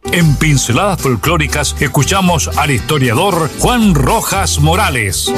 En Pinceladas Folclóricas escuchamos al historiador Juan Rojas Morales.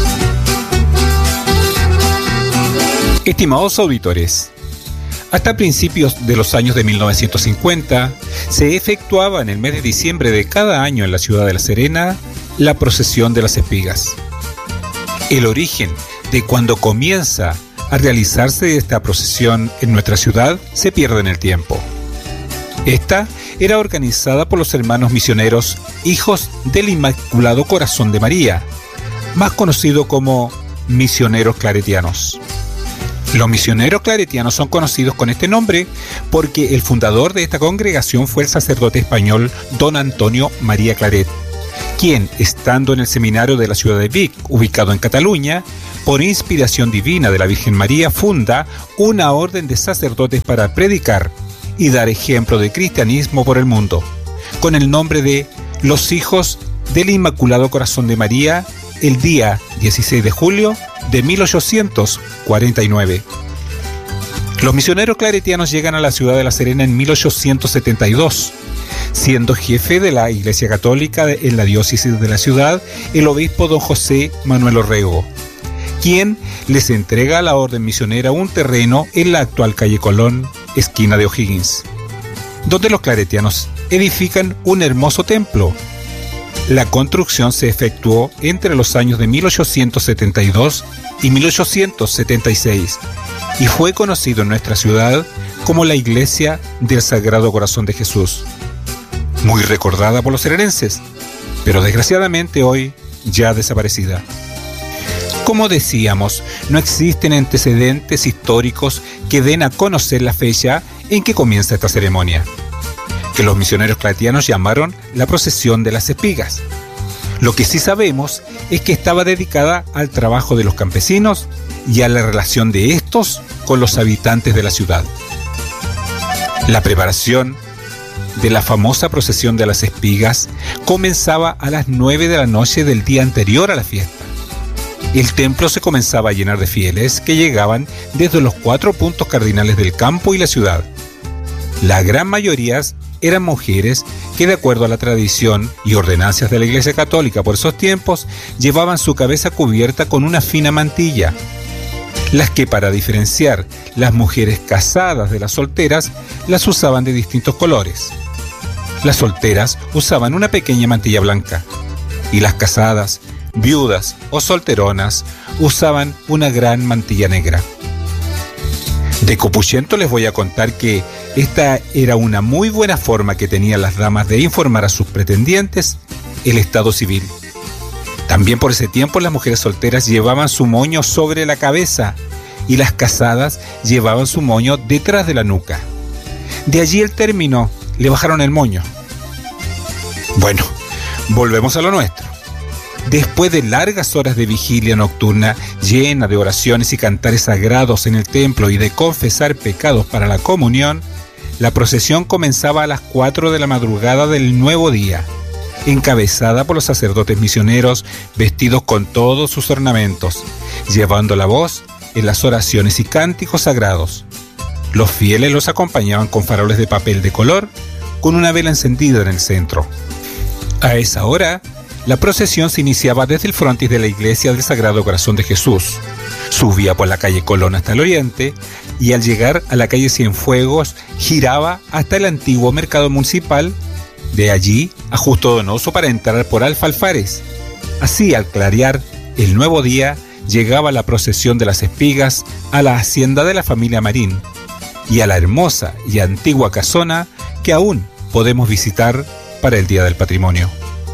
Estimados auditores, hasta principios de los años de 1950 se efectuaba en el mes de diciembre de cada año en la ciudad de La Serena la procesión de las espigas. El origen de cuando comienza a realizarse esta procesión en nuestra ciudad se pierde en el tiempo. Esta era organizada por los hermanos misioneros Hijos del Inmaculado Corazón de María, más conocido como misioneros claretianos. Los misioneros claretianos son conocidos con este nombre porque el fundador de esta congregación fue el sacerdote español don Antonio María Claret, quien, estando en el seminario de la ciudad de Vic, ubicado en Cataluña, por inspiración divina de la Virgen María, funda una orden de sacerdotes para predicar y dar ejemplo de cristianismo por el mundo, con el nombre de Los Hijos del Inmaculado Corazón de María, el día 16 de julio de 1849. Los misioneros claretianos llegan a la ciudad de La Serena en 1872, siendo jefe de la Iglesia Católica en la diócesis de la ciudad el obispo don José Manuel Orrego, quien les entrega a la orden misionera un terreno en la actual calle Colón, esquina de O'Higgins, donde los claretianos edifican un hermoso templo. La construcción se efectuó entre los años de 1872 y 1876 y fue conocido en nuestra ciudad como la Iglesia del Sagrado Corazón de Jesús, muy recordada por los serenenses, pero desgraciadamente hoy ya desaparecida. Como decíamos, no existen antecedentes históricos que den a conocer la fecha en que comienza esta ceremonia, que los misioneros claretianos llamaron la procesión de las espigas. Lo que sí sabemos es que estaba dedicada al trabajo de los campesinos y a la relación de estos con los habitantes de la ciudad. La preparación de la famosa procesión de las espigas comenzaba a las 9 de la noche del día anterior a la fiesta. El templo se comenzaba a llenar de fieles que llegaban desde los 4 puntos cardinales del campo y la ciudad. La gran mayoría eran mujeres que, de acuerdo a la tradición y ordenanzas de la Iglesia Católica por esos tiempos, llevaban su cabeza cubierta con una fina mantilla. Las que, para diferenciar las mujeres casadas de las solteras, las usaban de distintos colores. Las solteras usaban una pequeña mantilla blanca y las casadas, viudas o solteronas usaban una gran mantilla negra. De copuchento les voy a contar que esta era una muy buena forma que tenían las damas de informar a sus pretendientes el estado civil. También por ese tiempo las mujeres solteras llevaban su moño sobre la cabeza y las casadas llevaban su moño detrás de la nuca. De allí el término, le bajaron el moño. Bueno, volvemos a lo nuestro. Después de largas horas de vigilia nocturna, llena de oraciones y cantares sagrados en el templo y de confesar pecados para la comunión, la procesión comenzaba a las 4 de la madrugada del nuevo día, encabezada por los sacerdotes misioneros vestidos con todos sus ornamentos, llevando la voz en las oraciones y cánticos sagrados. Los fieles los acompañaban con faroles de papel de color, con una vela encendida en el centro. A esa hora, la procesión se iniciaba desde el frontis de la Iglesia del Sagrado Corazón de Jesús, subía por la calle Colón hasta el oriente y al llegar a la calle Cienfuegos giraba hasta el antiguo mercado municipal, de allí a Justo Donoso para entrar por Alfalfares. Así, al clarear el nuevo día, llegaba la procesión de las espigas a la hacienda de la familia Marín y a la hermosa y antigua casona que aún podemos visitar para el Día del Patrimonio.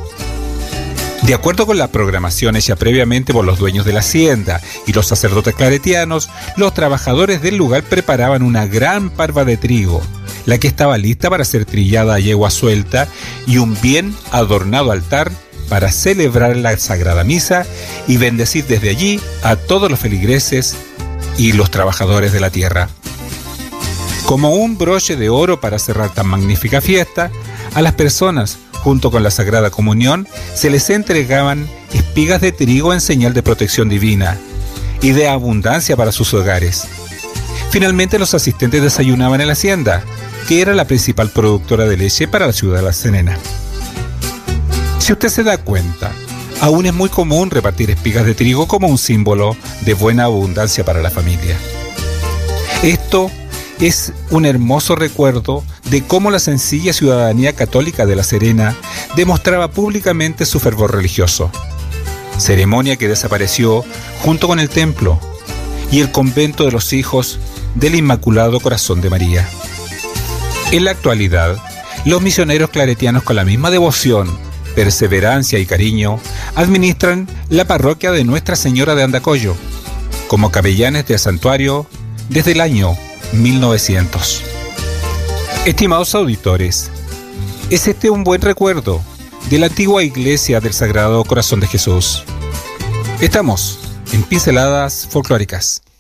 De acuerdo con la programación hecha previamente por los dueños de la hacienda y los sacerdotes claretianos, los trabajadores del lugar preparaban una gran parva de trigo, la que estaba lista para ser trillada a yegua suelta, y un bien adornado altar para celebrar la Sagrada Misa y bendecir desde allí a todos los feligreses y los trabajadores de la tierra. Como un broche de oro para cerrar tan magnífica fiesta, a las personas, junto con la Sagrada Comunión, se les entregaban espigas de trigo en señal de protección divina y de abundancia para sus hogares. Finalmente, los asistentes desayunaban en la hacienda que era la principal productora de leche para la ciudad de La Serena. Si usted se da cuenta, aún es muy común repartir espigas de trigo como un símbolo de buena abundancia para la familia. Esto es un hermoso recuerdo de cómo la sencilla ciudadanía católica de La Serena demostraba públicamente su fervor religioso, ceremonia que desapareció junto con el templo y el convento de los hijos del Inmaculado Corazón de María. En la actualidad, los misioneros claretianos, con la misma devoción, perseverancia y cariño, administran la parroquia de Nuestra Señora de Andacollo como capellanes del santuario desde el año 1900. Estimados auditores, ¿es este un buen recuerdo de la antigua iglesia del Sagrado Corazón de Jesús? Estamos en Pinceladas Folclóricas.